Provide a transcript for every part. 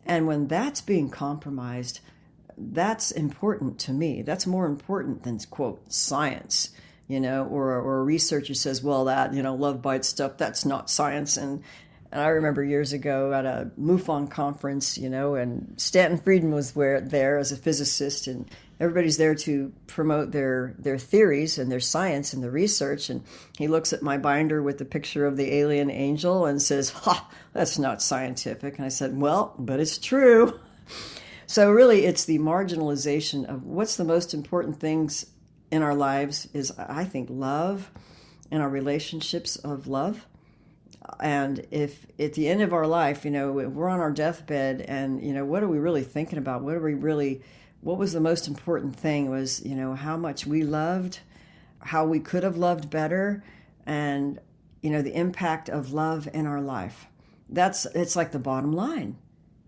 And when that's being compromised, that's important to me. That's more important than, quote, science, or a researcher says, well, that, love bites stuff, that's not science. And I remember years ago at a MUFON conference, and Stanton Friedman was there as a physicist, and everybody's there to promote their theories and their science and the research. And he looks at my binder with the picture of the alien angel and says, ha, that's not scientific. And I said, well, but it's true. So really, it's the marginalization of what's the most important things in our lives is, I think, love and our relationships of love. And if at the end of our life, we're on our deathbed and, what are we really thinking about? What was the most important thing was, how much we loved, how we could have loved better, and, the impact of love in our life. It's like the bottom line,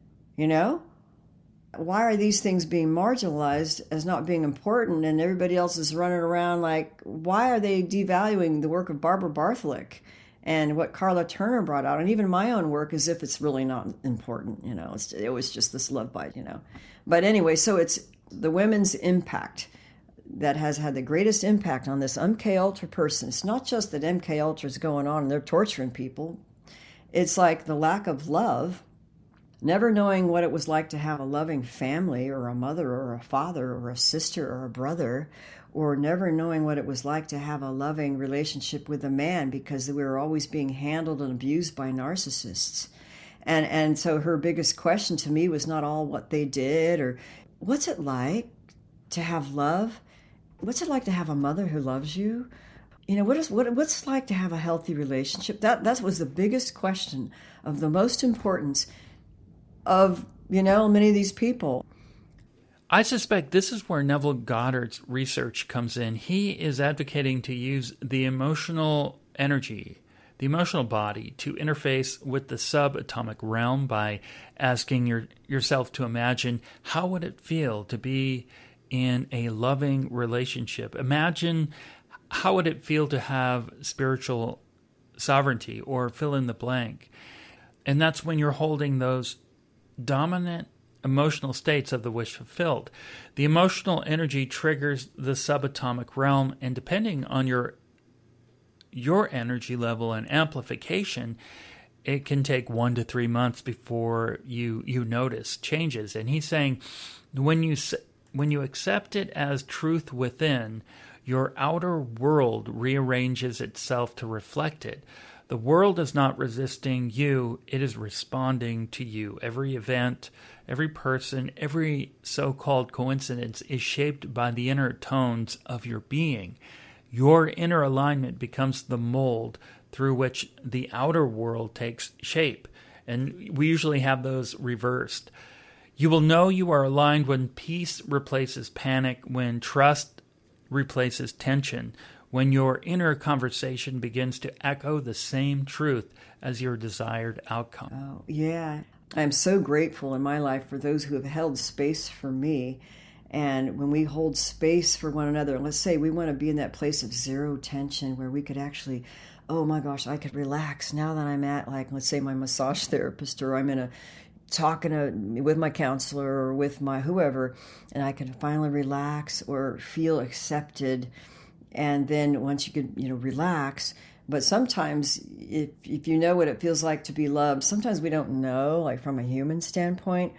Why are these things being marginalized as not being important and everybody else is running around like, why are they devaluing the work of Barbara Bartholick and what Carla Turner brought out, and even my own work, as if it's really not important, it was just this love bite, But anyway, so it's the women's impact that has had the greatest impact on this MK Ultra person. It's not just that MK Ultra is going on and they're torturing people. It's like the lack of love, never knowing what it was like to have a loving family or a mother or a father or a sister or a brother, or never knowing what it was like to have a loving relationship with a man because we were always being handled and abused by narcissists. And so her biggest question to me was not all what they did or what's it like to have love? What's it like to have a mother who loves you? What's it like to have a healthy relationship? That was the biggest question of the most importance of, many of these people. I suspect this is where Neville Goddard's research comes in. He is advocating to use the emotional energy, the emotional body, to interface with the subatomic realm by asking yourself to imagine, how would it feel to be in a loving relationship? Imagine, how would it feel to have spiritual sovereignty, or fill in the blank. And that's when you're holding those dominant emotional states of the wish fulfilled. The emotional energy triggers the subatomic realm, and depending on your energy level and amplification, it can take 1 to 3 months before you notice changes. And he's saying, when you accept it as truth within, your outer world rearranges itself to reflect it. The world is not resisting you, it is responding to you. Every event, every person, every so-called coincidence is shaped by the inner tones of your being. Your inner alignment becomes the mold through which the outer world takes shape. And we usually have those reversed. You will know you are aligned when peace replaces panic, when trust replaces tension, when your inner conversation begins to echo the same truth as your desired outcome. Oh, yeah. I'm so grateful in my life for those who have held space for me. And when we hold space for one another, let's say we want to be in that place of zero tension where we could actually, oh my gosh, I could relax now that I'm at, like, let's say my massage therapist, or I'm talking with my counselor or with my whoever, and I can finally relax or feel accepted. And then once you can, relax. But sometimes if you know what it feels like to be loved, sometimes we don't know, like from a human standpoint.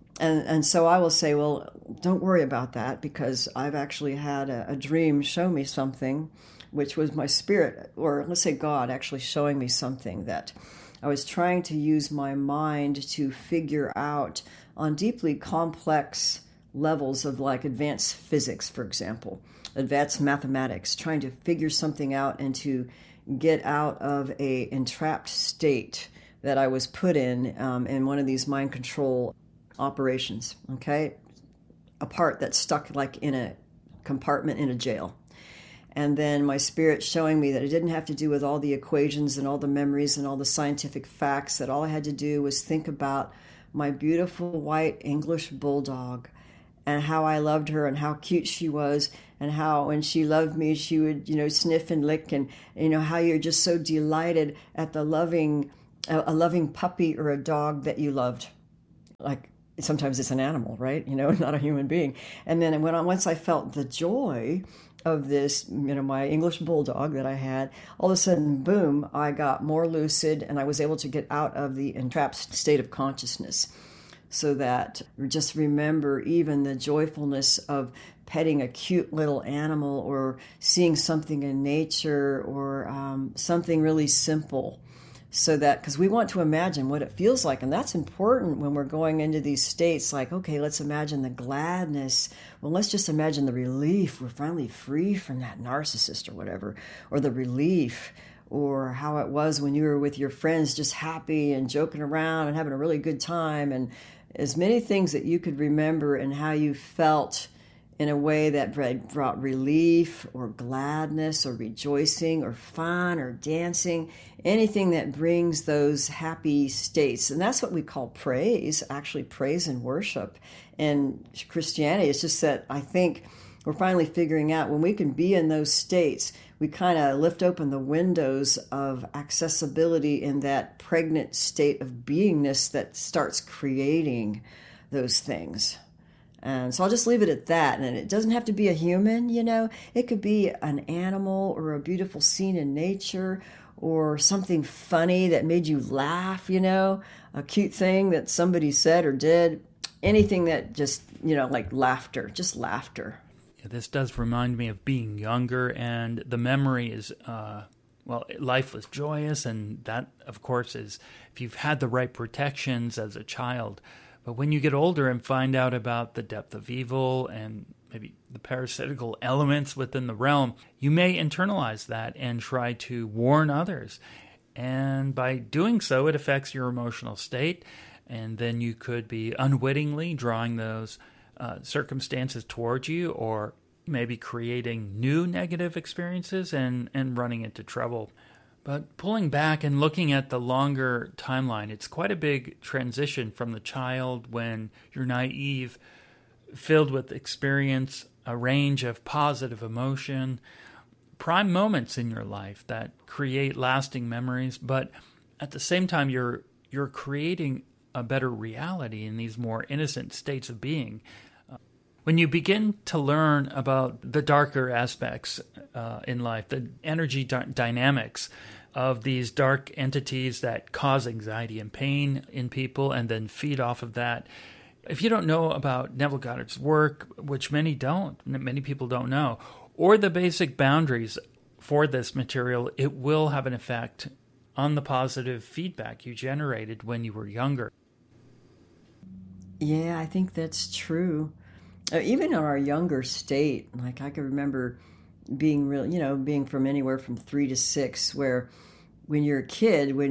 And so I will say, well, don't worry about that, because I've actually had a dream show me something, which was my spirit, or let's say God actually showing me something that I was trying to use my mind to figure out on deeply complex levels of, like, advanced physics, for example, advanced mathematics, trying to figure something out and to get out of a entrapped state that I was put in one of these mind control operations, okay? A part that's stuck like in a compartment in a jail. And then my spirit showing me that it didn't have to do with all the equations and all the memories and all the scientific facts, that all I had to do was think about my beautiful white English bulldog and how I loved her and how cute she was, and how when she loved me, she would, sniff and lick, and, how you're just so delighted at a loving puppy or a dog that you loved. like sometimes it's an animal, right? Not a human being. And then once I felt the joy of this, my English bulldog that I had, all of a sudden, boom, I got more lucid and I was able to get out of the entrapped state of consciousness. So that just remember even the joyfulness of petting a cute little animal or seeing something in nature or something really simple. So that, because we want to imagine what it feels like, and that's important when we're going into these states like, okay, let's imagine the gladness. Well, let's just imagine the relief. We're finally free from that narcissist or whatever, or the relief, or how it was when you were with your friends just happy and joking around and having a really good time, and as many things that you could remember and how you felt in a way that brought relief or gladness or rejoicing or fun or dancing, anything that brings those happy states. And that's what we call praise, actually praise and worship. And Christianity is just that I think we're finally figuring out when we can be in those states, we kind of lift open the windows of accessibility in that pregnant state of beingness that starts creating those things. And so I'll just leave it at that. And it doesn't have to be a human, It could be an animal or a beautiful scene in nature or something funny that made you laugh, a cute thing that somebody said or did. Anything that just, like laughter, just laughter. Yeah, this does remind me of being younger, and the memory is, life was joyous, and that, of course, is if you've had the right protections as a child. But when you get older and find out about the depth of evil and maybe the parasitical elements within the realm, you may internalize that and try to warn others. And by doing so, it affects your emotional state. And then you could be unwittingly drawing those circumstances towards you, or maybe creating new negative experiences and running into trouble. But pulling back and looking at the longer timeline, it's quite a big transition from the child when you're naive, filled with experience, a range of positive emotion, prime moments in your life that create lasting memories. But at the same time, you're creating a better reality in these more innocent states of being. When you begin to learn about the darker aspects in life, the energy dynamics of these dark entities that cause anxiety and pain in people and then feed off of that. If you don't know about Neville Goddard's work, which many people don't know, or the basic boundaries for this material, it will have an effect on the positive feedback you generated when you were younger. Yeah, I think that's true. Even in our younger state, like I can remember being being from anywhere from 3 to 6, where when you're a kid, when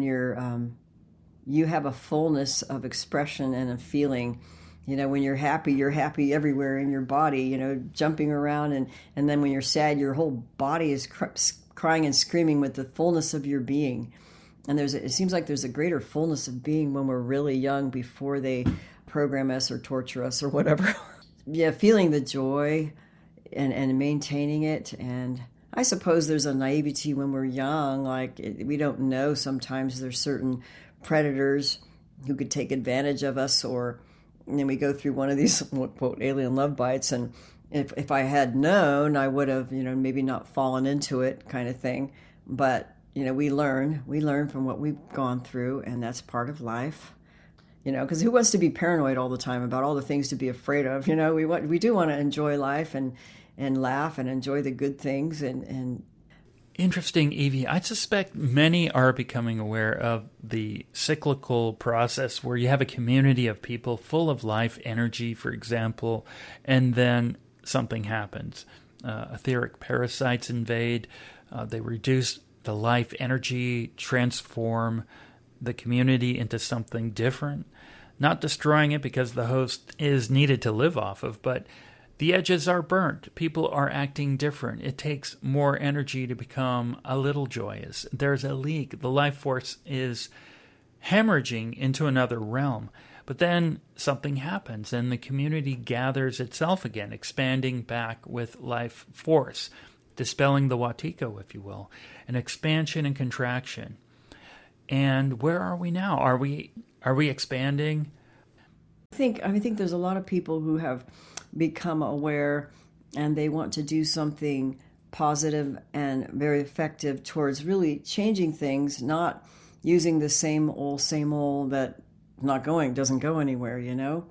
you have a fullness of expression and a feeling, when you're happy everywhere in your body, jumping around, and then when you're sad, your whole body is crying and screaming with the fullness of your being. And it seems like there's a greater fullness of being when we're really young before they program us or torture us or whatever. Yeah, feeling the joy and maintaining it. And I suppose there's a naivety when we're young, like we don't know sometimes there's certain predators who could take advantage of us, and then we go through one of these, quote, alien love bites, and if I had known, I would have, maybe not fallen into it kind of thing. But, we learn from what we've gone through, and that's part of life. Because who wants to be paranoid all the time about all the things to be afraid of? We do want to enjoy life and laugh and enjoy the good things. And Interesting, Evie. I suspect many are becoming aware of the cyclical process where you have a community of people full of life energy, for example, and then something happens. Etheric parasites invade. They reduce the life energy, transform the community into something different, not destroying it because the host is needed to live off of, but the edges are burnt. People are acting different. It takes more energy to become a little joyous. There's a leak. The life force is hemorrhaging into another realm. But then something happens and the community gathers itself again, expanding back with life force, dispelling the Wetiko, if you will, an expansion and contraction. And where are we now? Are we expanding? I think there's a lot of people who have become aware and they want to do something positive and very effective towards really changing things, not using the same old that doesn't go anywhere, you know?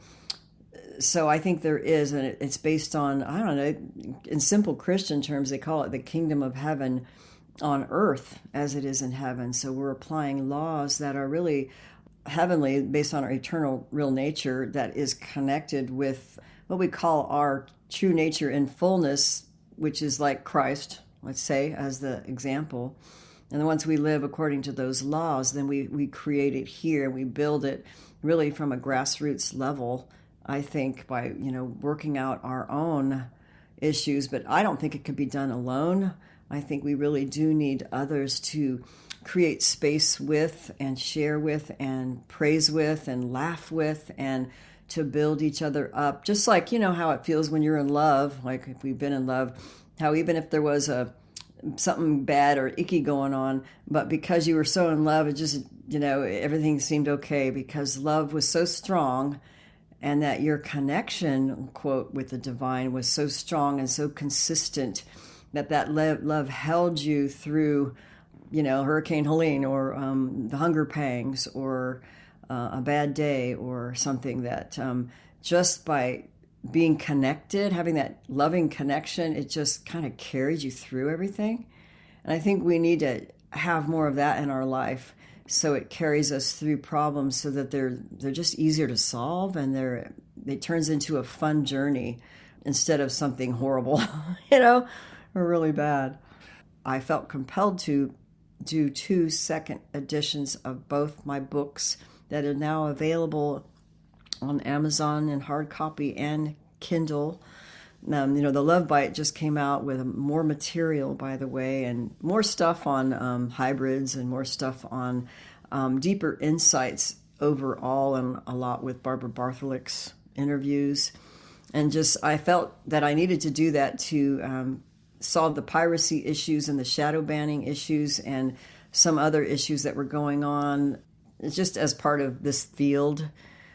So I think there is, and it's based on, I don't know, in simple Christian terms, they call it the kingdom of heaven on earth as it is in heaven. So we're applying laws that are really heavenly, based on our eternal real nature, that is connected with what we call our true nature in fullness, which is like Christ, let's say, as the example. And then once we live according to those laws, then we create it here. We build it really from a grassroots level, I think, by, working out our own issues. But I don't think it could be done alone. I think we really do need others to create space with and share with and praise with and laugh with and to build each other up. Just like, how it feels when you're in love, like if we've been in love, how even if there was something bad or icky going on, but because you were so in love, it just, everything seemed okay because love was so strong and that your connection, quote, with the divine was so strong and so consistent that love held you through, Hurricane Helene or the hunger pangs or a bad day or something, that just by being connected, having that loving connection, it just kind of carried you through everything. And I think we need to have more of that in our life so it carries us through problems so that they're just easier to solve and it turns into a fun journey instead of something horrible, or really bad. I felt compelled to do 2 second editions of both my books that are now available on Amazon in hard copy and Kindle. The Love Bite just came out with more material, by the way, and more stuff on hybrids and more stuff on deeper insights overall, and a lot with Barbara Bartholick's interviews. And just, I felt that I needed to do that to solve the piracy issues and the shadow banning issues and some other issues that were going on just as part of this field.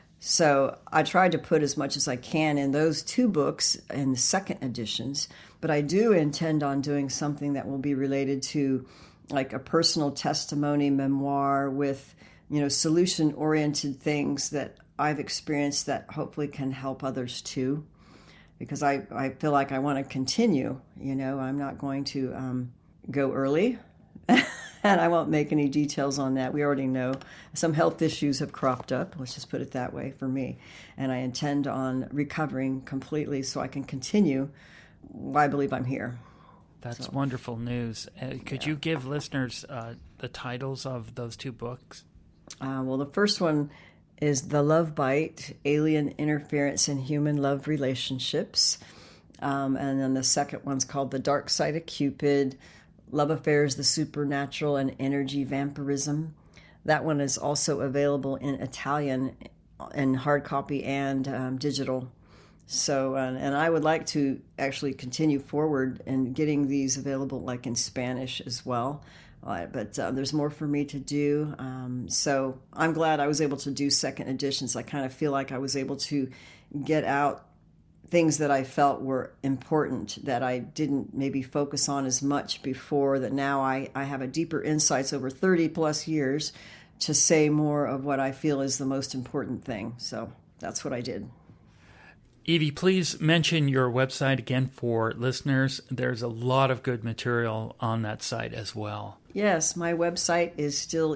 So I tried to put as much as I can in those 2 books in the second editions, but I do intend on doing something that will be related to like a personal testimony memoir with, solution-oriented things that I've experienced that hopefully can help others too. Because I feel like I want to continue, I'm not going to go early. And I won't make any details on that. We already know some health issues have cropped up, let's just put it that way for me. And I intend on recovering completely so I can continue. I believe I'm here. That's wonderful news. Could you give listeners the titles of those 2 books? Well, the first one is The Love Bite, Alien Interference in Human Love Relationships. And then the second one's called The Dark Side of Cupid, Love Affairs, the Supernatural, and Energy Vampirism. That one is also available in Italian in hard copy and digital. So, and I would like to actually continue forward in getting these available like in Spanish as well. But there's more for me to do. So I'm glad I was able to do second editions. I kind of feel like I was able to get out things that I felt were important that I didn't maybe focus on as much before, that now I have a deeper insights over 30 plus years to say more of what I feel is the most important thing. So that's what I did. Evie, please mention your website again for listeners. There's a lot of good material on that site as well. Yes, my website is still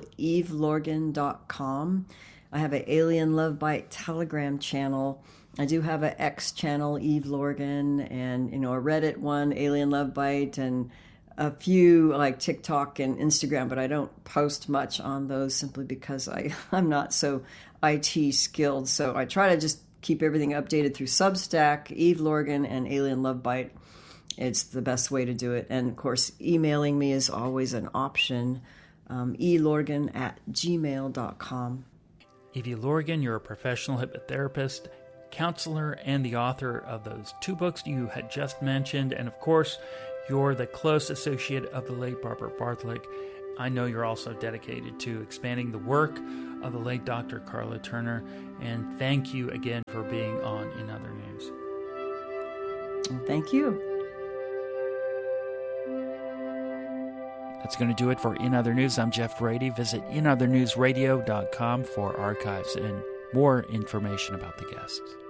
evelorgan.com. I have an Alien Love Bite Telegram channel. I do have an X channel, Eve Lorgan, and a Reddit one, Alien Love Bite, and a few like TikTok and Instagram, but I don't post much on those simply because I'm not so IT skilled. So I try to just keep everything updated through Substack, Eve Lorgan, and Alien Love Bite. It's the best way to do it. And of course, emailing me is always an option, elorgan@gmail.com. Evie Lorgan, you're a professional hypnotherapist, counselor, and the author of those 2 books you had just mentioned. And of course, you're the close associate of the late Barbara Bartholick. I know you're also dedicated to expanding the work of the late Dr. Carla Turner, And thank you again for being on In Other News. Thank you. That's going to do it for In Other News. I'm Jeff Brady. Visit inotherNewsRadio.com for archives and more information about the guests.